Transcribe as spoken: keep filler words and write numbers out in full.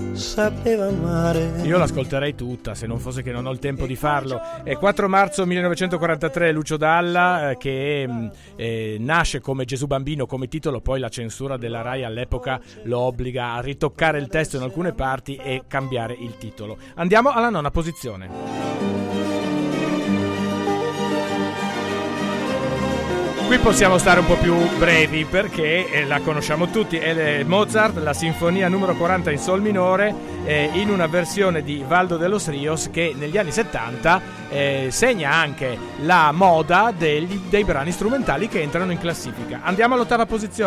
sapeva amare. Io l'ascolterei tutta, se non fosse che non ho il tempo di farlo. È quattro marzo millenovecentoquarantatré, Lucio Dalla, eh, che eh, nasce come Gesù Bambino come titolo, poi la censura della Rai all'epoca lo obbliga a ritoccare il testo in alcune parti e cambiare il titolo. Andiamo alla nona posizione. Qui possiamo stare un po' più brevi perché eh, la conosciamo tutti, è Mozart, la sinfonia numero quaranta in sol minore, eh, in una versione di Valdo de los Rios che negli anni settanta eh, segna anche la moda degli, dei brani strumentali che entrano in classifica. Andiamo all'ottava posizione.